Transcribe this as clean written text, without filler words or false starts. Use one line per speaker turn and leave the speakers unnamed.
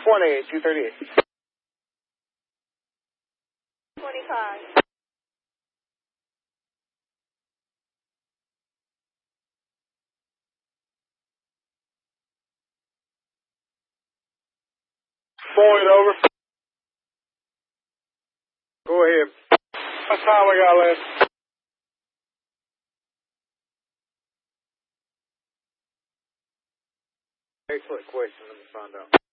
238.
25.
Point over. Go ahead. What time we got left? Excellent question. Let me find out.